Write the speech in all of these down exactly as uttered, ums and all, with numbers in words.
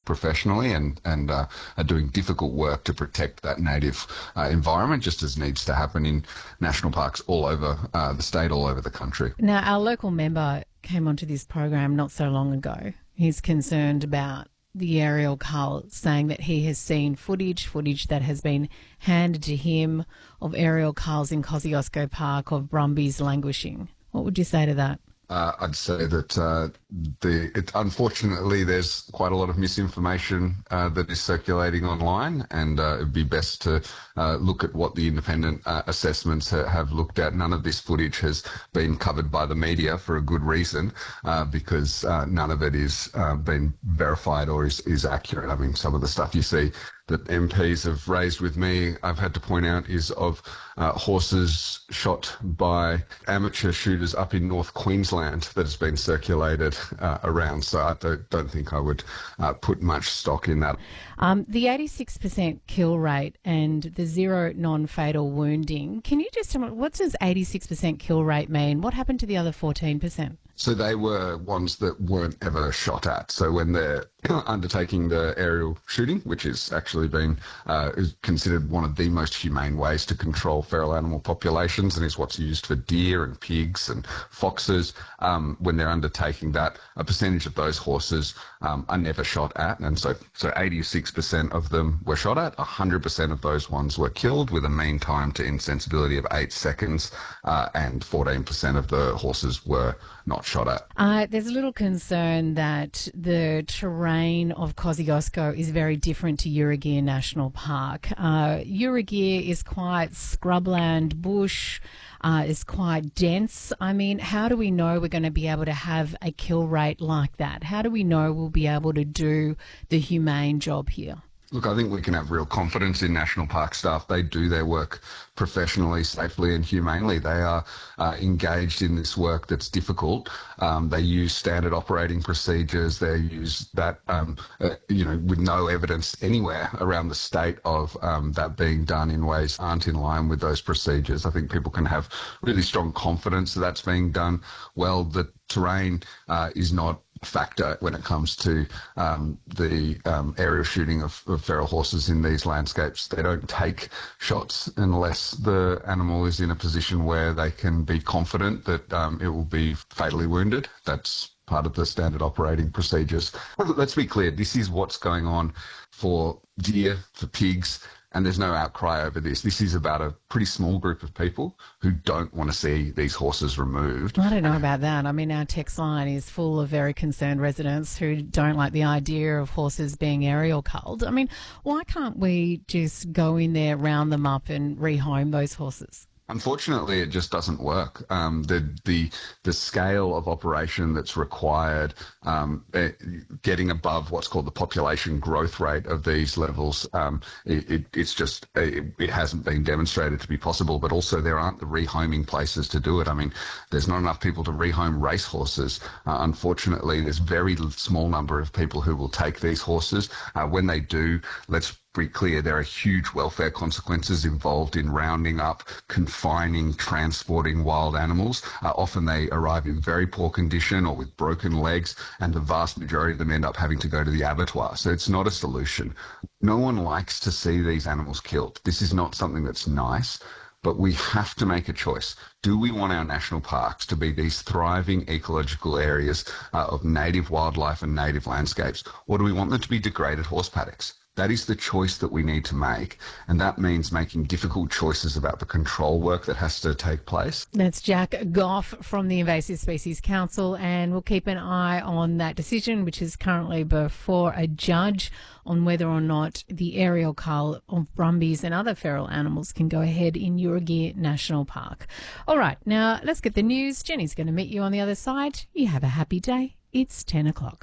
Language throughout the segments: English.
professionally and, and uh, are doing difficult work to protect that native uh, environment, just as needs to happen in national parks all over uh, the state, all over the country. Now, our local member came onto this program not so long ago. He's concerned about the aerial cull, saying that he has seen footage, footage that has been handed to him of aerial culls in Kosciuszko Park of brumbies languishing. What would you say to that? Uh, I'd say that uh, the it, unfortunately there's quite a lot of misinformation uh, that is circulating online, and uh, it'd be best to uh, look at what the independent uh, assessments ha- have looked at. None of this footage has been covered by the media for a good reason, uh, because uh, none of it is uh, been verified or is, is accurate. I mean, some of the stuff you see that M Ps have raised with me, I've had to point out, is of uh, horses shot by amateur shooters up in North Queensland that has been circulated uh, around. So I don't, don't think I would uh, put much stock in that. Um, the eighty-six percent kill rate and the zero non-fatal wounding, can you just tell me, what does eighty-six percent kill rate mean? What happened to the other fourteen percent? So they were ones that weren't ever shot at. So when they're undertaking the aerial shooting, which is actually been uh, is considered one of the most humane ways to control feral animal populations, and is what's used for deer and pigs and foxes, um, when they're undertaking that, a percentage of those horses um, are never shot at. And so, so eighty-six percent of them were shot at, one hundred percent of those ones were killed with a mean time to insensibility of eight seconds, uh, and fourteen percent of the horses were not shot at. Uh, there's a little concern that the terrain of Kosciuszko is very different to Urugere National Park. Uh, Urugere is quite scrubland, bush, uh, is quite dense. I mean, how do we know we're going to be able to have a kill rate like that? How do we know we'll be able to do the humane job here? Look, I think we can have real confidence in National Park staff. They do their work professionally, safely and humanely. They are uh, engaged in this work that's difficult. Um, they use standard operating procedures. They use that, um, uh, you know, with no evidence anywhere around the state of um, that being done in ways aren't in line with those procedures. I think people can have really strong confidence that that's being done well. The terrain uh, is not factor when it comes to um, the um, aerial shooting of, of feral horses in these landscapes. They don't take shots unless the animal is in a position where they can be confident that um, it will be fatally wounded. That's part of the standard operating procedures. Let's be clear, this is what's going on for deer, for pigs, and there's no outcry over this. This is about a pretty small group of people who don't want to see these horses removed. I don't know about that. I mean, our text line is full of very concerned residents who don't like the idea of horses being aerial culled. I mean, why can't we just go in there, round them up and rehome those horses? Unfortunately, it just doesn't work. Um, the the the scale of operation that's required, um, eh, getting above what's called the population growth rate of these levels, um, it, it, it's just it, it hasn't been demonstrated to be possible. But also, there aren't the rehoming places to do it. I mean, there's not enough people to rehome racehorses. Uh, unfortunately, there's very small number of people who will take these horses. Uh, when they do, let's be clear, there are huge welfare consequences involved in rounding up, confining, transporting wild animals. Uh, often they arrive in very poor condition or with broken legs, and the vast majority of them end up having to go to the abattoir. So it's not a solution. No one likes to see these animals killed. This is not something that's nice, but we have to make a choice. Do we want our national parks to be these thriving ecological areas uh, of native wildlife and native landscapes, or do we want them to be degraded horse paddocks? That is the choice that we need to make, and that means making difficult choices about the control work that has to take place. That's Jack Goff from the Invasive Species Council, and we'll keep an eye on that decision, which is currently before a judge, on whether or not the aerial cull of brumbies and other feral animals can go ahead in Urugere National Park. All right, now let's get the news. Jenny's going to meet you on the other side. You have a happy day. It's ten o'clock.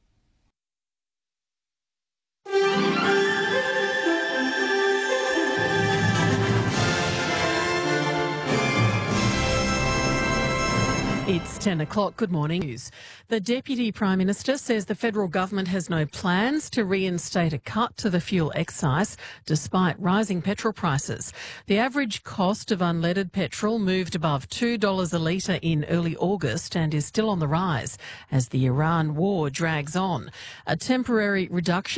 It's ten o'clock. Good morning. News. The Deputy Prime Minister says the federal government has no plans to reinstate a cut to the fuel excise despite rising petrol prices. The average cost of unleaded petrol moved above two dollars a litre in early August and is still on the rise as the Iran war drags on. A temporary reduction